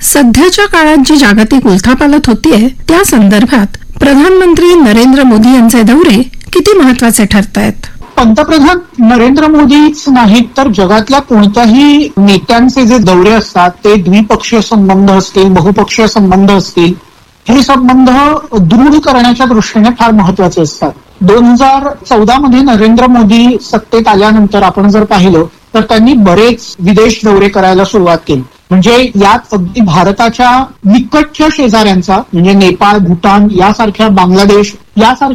सध्याच्या काळात जी जागतिक उलथापालथ होतीये त्या संदर्भात प्रधानमंत्री नरेंद्र मोदी यांचे दौरे किती महत्वाचे ठरतायत? पंतप्रधान नरेंद्र मोदीच नाहीत तर जगातल्या कोणत्याही नेत्यांचे जे दौरे असतात ते द्विपक्षीय संबंध असतील, बहुपक्षीय संबंध असतील, हे संबंध दृढ करण्याच्या दृष्टीने फार महत्वाचे असतात. 2014 मध्ये नरेंद्र मोदी सत्तेत आल्यानंतर आपण जर पाहिलं तर त्यांनी बरेच विदेश दौरे करायला सुरुवात केली. म्हणजे यात अगदी भारताच्या निकटच्या शेजाऱ्यांचा म्हणजे नेपाळ, भूतान यासारख्या, बांगलादेश यासारख्या